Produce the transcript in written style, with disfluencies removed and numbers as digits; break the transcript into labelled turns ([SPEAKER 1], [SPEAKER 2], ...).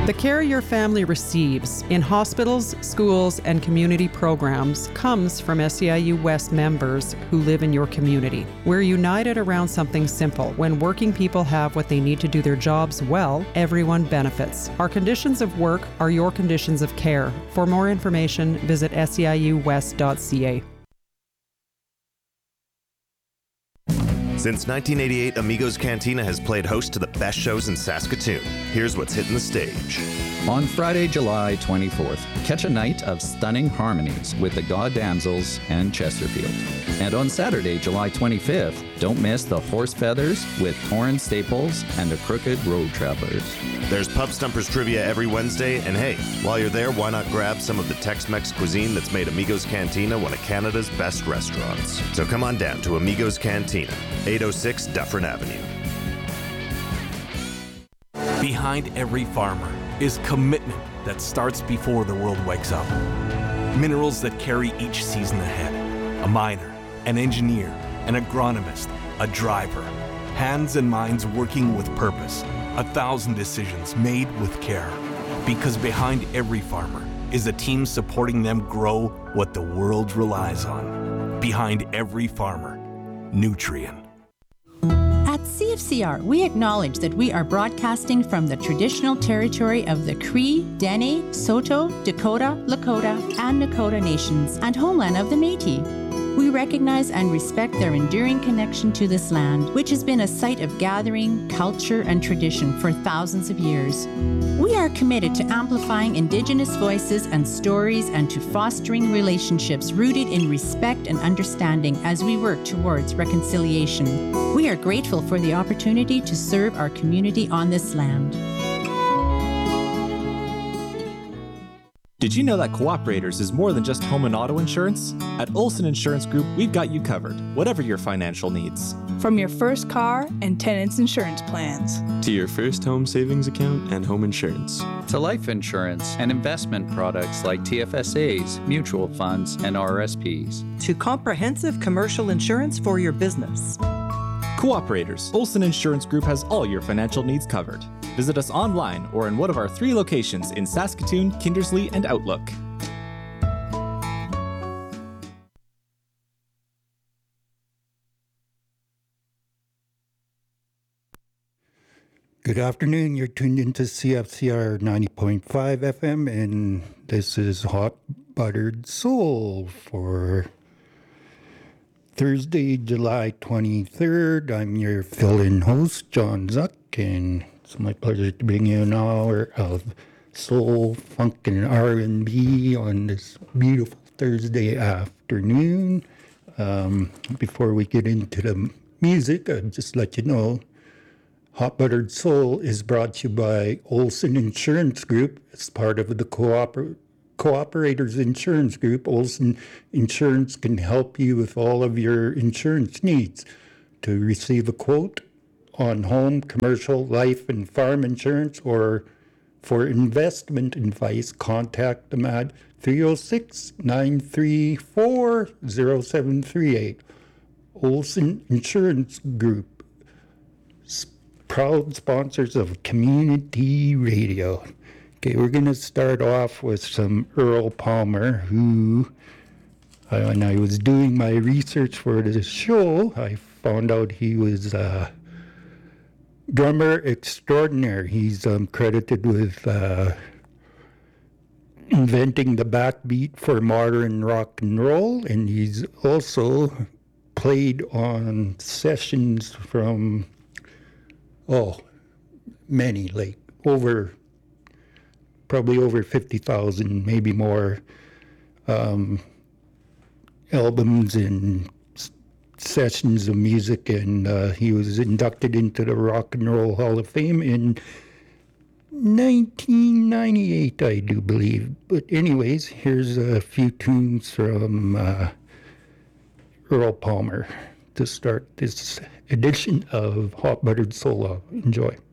[SPEAKER 1] The care your family receives in hospitals, schools, and community programs comes from SEIU West members who live in your community. We're united around something simple. When working people have what they need to do their jobs well, everyone benefits. Our conditions of work are your conditions of care. For more information, visit seiuwest.ca.
[SPEAKER 2] Since 1988, Amigos Cantina has played host to the best shows in Saskatoon. Here's what's hitting the stage.
[SPEAKER 3] On Friday, July 24th, catch a night of stunning harmonies with the God Damsels and Chesterfield. And on Saturday, July 25th, don't miss the Horse Feathers with Torrin Staples and the Crooked Road Travelers.
[SPEAKER 2] There's Pub Stumpers trivia every Wednesday, and hey, while you're there, why not grab some of the Tex-Mex cuisine that's made Amigos Cantina one of Canada's best restaurants. So come on down to Amigos Cantina, 806 Dufferin Avenue.
[SPEAKER 4] Behind every farmer is commitment that starts before the world wakes up. Minerals that carry each season ahead. A miner, an engineer, an agronomist, a driver. Hands and minds working with purpose. 1,000 decisions made with care. Because behind every farmer is a team supporting them grow what the world relies on. Behind every farmer, Nutrien.
[SPEAKER 5] At CFCR, we acknowledge that we are broadcasting from the traditional territory of the Cree, Dene, Saulteaux, Dakota, Lakota, and Nakota nations and homeland of the Métis. We recognize and respect their enduring connection to this land, which has been a site of gathering, culture, and tradition for thousands of years. We are committed to amplifying Indigenous voices and stories and to fostering relationships rooted in respect and understanding as we work towards reconciliation. We are grateful for the opportunity to serve our community on this land.
[SPEAKER 6] Did you know that Cooperators is more than just home and auto insurance? At Olson Insurance Group, we've got you covered, whatever your financial needs.
[SPEAKER 7] From your first car and tenants insurance plans,
[SPEAKER 8] to your first home savings account and home insurance,
[SPEAKER 3] to life insurance and investment products like TFSAs, mutual funds, and RSPs,
[SPEAKER 9] to comprehensive commercial insurance for your business.
[SPEAKER 6] Cooperators, Olson Insurance Group has all your financial needs covered. Visit us online or in one of our 3 locations in Saskatoon, Kindersley, and Outlook.
[SPEAKER 10] Good afternoon. You're tuned into CFCR 90.5 FM, and this is Hot Buttered Soul for Thursday, July 23rd. I'm your fill-in host, John Zuck, and it's my pleasure to bring you an hour of soul, funk, and R&B on this beautiful Thursday afternoon. Before we get into the music, I'll just let you know, Hot Buttered Soul is brought to you by Olson Insurance Group. It's part of the Cooperators Insurance Group. Olson Insurance can help you with all of your insurance needs. To receive a quote on home, commercial, life, and farm insurance, or for investment advice, contact them at 306-934-0738. Olson Insurance Group, proud sponsors of community radio. Okay, we're going to start off with some Earl Palmer, who, when I was doing my research for this show, I found out he was drummer extraordinaire. He's credited with inventing the backbeat for modern rock and roll, and he's also played on sessions from many, like probably over 50,000, maybe more albums and sessions of music, and he was inducted into the Rock and Roll Hall of Fame in 1998, I do believe. But anyways, here's a few tunes from Earl Palmer to start this edition of Hot Buttered Soul. Enjoy.